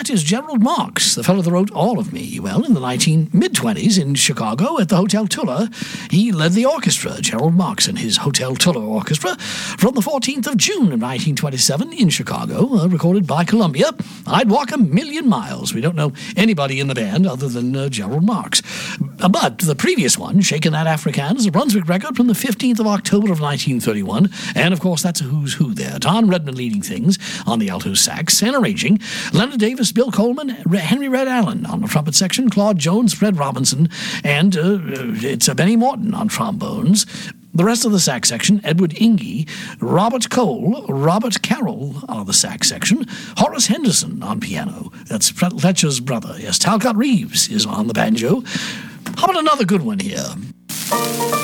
that is Gerald Marks, the fellow that wrote All of Me. Well, in the mid-20s in Chicago at the Hotel Tuller, he led the orchestra, Gerald Marks and his Hotel Tuller Orchestra, from the 14th of June of 1927 in Chicago, recorded by Columbia. I'd Walk a Million Miles. We don't know anybody in the band other than Gerald Marks. But the previous one, Shakin' That Afrikaans, a Brunswick record from the 15th of October of 1931, and of course that's a who's who there. Don Redman leading things on the alto sax and arranging, Leonard Davis, Bill Coleman, Henry Red Allen on the trumpet section, Claude Jones, Fred Robinson, and it's Benny Morton on trombones. The rest of the sax section, Edward Ingey, Robert Cole, Robert Carroll on the sax section, Horace Henderson on piano. That's Fletcher's brother. Yes, Talcott Reeves is on the banjo. How about another good one here?